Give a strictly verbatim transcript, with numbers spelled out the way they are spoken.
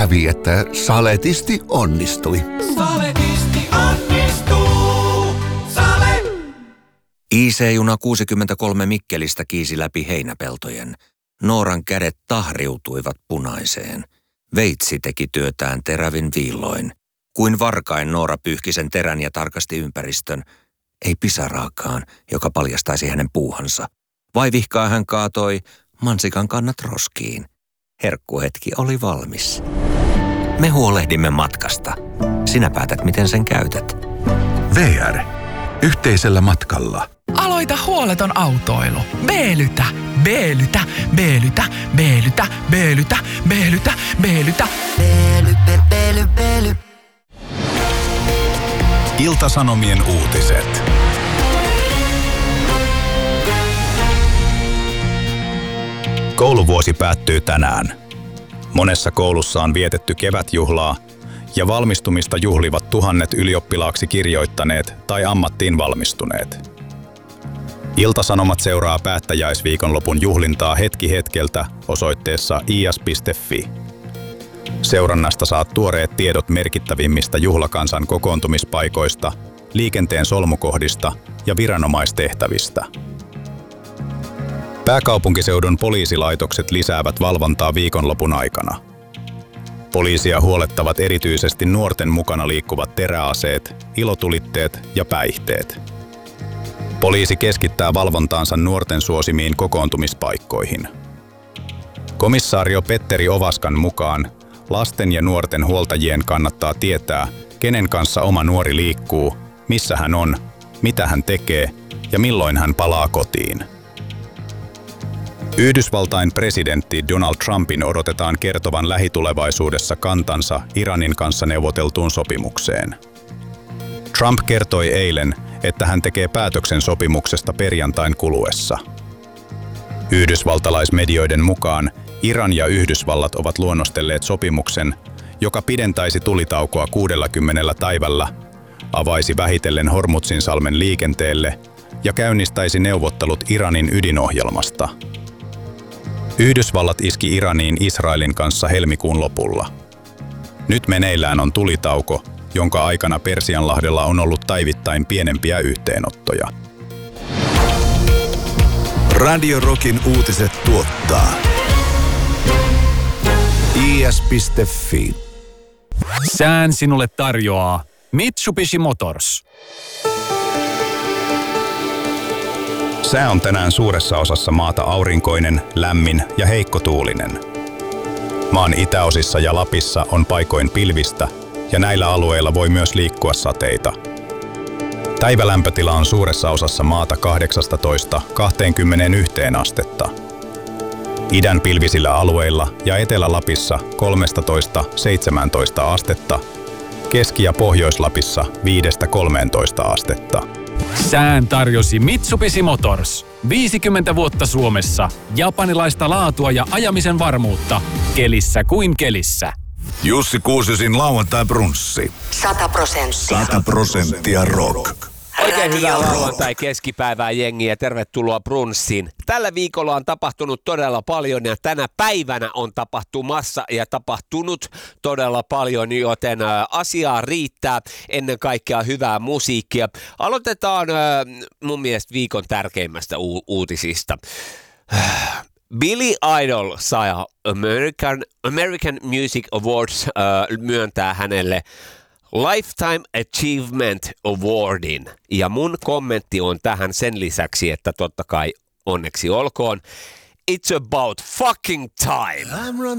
kävi, että saletisti onnistui. Saletisti onnistuu. Sale! I C-juna kuusikymmentäkolme Mikkelistä kiisi läpi heinäpeltojen. Nooran kädet tahriutuivat punaiseen. Veitsi teki työtään terävin viilloin. Kuin varkain Noora pyyhki sen terän ja tarkasti ympäristön. Ei pisaraakaan, joka paljastaisi hänen puuhansa. Vaivihkaa hän kaatoi mansikan kannat roskiin. Herkkuhetki oli valmis. Me huolehdimme matkasta. Sinä päätät, miten sen käytät. V R. Yhteisellä matkalla. Aloita huoleton autoilu. B-lytä, B-lytä, B-lytä, B-lytä, B-lytä, B-lytä, B-lytä. B-ly, B-ly, B-ly. Ilta-Sanomien uutiset. Kouluvuosi päättyy tänään. Monessa koulussa on vietetty kevätjuhlaa ja valmistumista juhlivat tuhannet ylioppilaaksi kirjoittaneet tai ammattiin valmistuneet. Ilta-Sanomat seuraa päättäjäisviikonlopun juhlintaa hetki hetkeltä osoitteessa i a s piste f i. Seurannasta saat tuoreet tiedot merkittävimmistä juhlakansan kokoontumispaikoista, liikenteen solmukohdista ja viranomaistehtävistä. Pääkaupunkiseudun poliisilaitokset lisäävät valvontaa viikonlopun aikana. Poliisia huolettavat erityisesti nuorten mukana liikkuvat teräaseet, ilotulitteet ja päihteet. Poliisi keskittää valvontaansa nuorten suosimiin kokoontumispaikkoihin. Komissaario Petteri Ovaskan mukaan lasten ja nuorten huoltajien kannattaa tietää, kenen kanssa oma nuori liikkuu, missä hän on, mitä hän tekee ja milloin hän palaa kotiin. Yhdysvaltain presidentti Donald Trumpin odotetaan kertovan lähitulevaisuudessa kantansa Iranin kanssa neuvoteltuun sopimukseen. Trump kertoi eilen, että hän tekee päätöksen sopimuksesta perjantain kuluessa. Yhdysvaltalaismedioiden mukaan Iran ja Yhdysvallat ovat luonnostelleet sopimuksen, joka pidentäisi tulitaukoa kuudellakymmenellä päivällä, avaisi vähitellen Hormuzin-salmen liikenteelle ja käynnistäisi neuvottelut Iranin ydinohjelmasta. Yhdysvallat iski Iraniin Israelin kanssa helmikuun lopulla. Nyt meneillään on tulitauko, jonka aikana Persianlahdella on ollut päivittäin pienempiä yhteenottoja. Radio Rockin uutiset tuottaa i a s piste f i. Sään sinulle tarjoaa Mitsubishi Motors. Sää on tänään suuressa osassa maata aurinkoinen, lämmin ja heikkotuulinen. Maan itäosissa ja Lapissa on paikoin pilvistä ja näillä alueilla voi myös liikkua sateita. Päivälämpötila on suuressa osassa maata kahdeksastatoista kaksikymmentäyksi astetta. Idän pilvisillä alueilla ja Etelä-Lapissa kolmetoista seitsemäntoista astetta, Keski- ja Pohjois-Lapissa viidestä kolmeentoista astetta. Sään tarjosi Mitsubishi Motors. viisikymmentä vuotta Suomessa. Japanilaista laatua ja ajamisen varmuutta. Kelissä kuin kelissä. Jussi Kuusiosin lauantai-brunssi. Sata prosenttia. Sata prosenttia rock. Oikein hyvää lauantai keskipäivää jengiä, tervetuloa brunssiin. Tällä viikolla on tapahtunut todella paljon ja tänä päivänä on tapahtumassa ja tapahtunut todella paljon, joten asiaa riittää, ennen kaikkea hyvää musiikkia. Aloitetaan mun mielestä viikon tärkeimmästä u- uutisista. Billy Idol sai American, American Music Awards äh, myöntää hänelle Lifetime Achievement Awardin. Ja mun kommentti on tähän sen lisäksi, että totta kai onneksi olkoon. It's about fucking time.